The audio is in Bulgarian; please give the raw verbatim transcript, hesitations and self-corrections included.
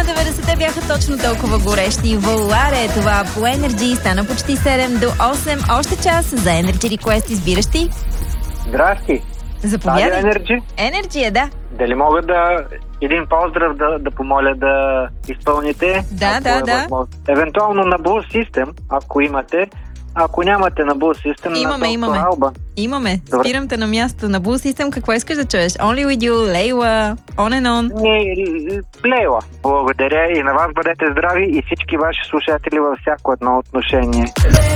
на деветдесетте бяха точно толкова горещи. Воларе, това по Energy стана почти седем до осем. Още час за Energy Request избираш ти. Здрасти. Заповядай. Радио Energy. Energy е, да. Дали мога да един поздрав да, да помоля да изпълните? Да, да, е да. Възможно. Евентуално на Blue System, ако имате. Ако нямате на Blue System, Имаме, на имаме. доктор Алба. Имаме. Добре. Спирам те на място на Blue System. Какво искаш да чуеш? Only with you, Layla, on and on. Не, Лейла. Благодаря и на вас бъдете здрави и всички ваши слушатели във всяко едно отношение.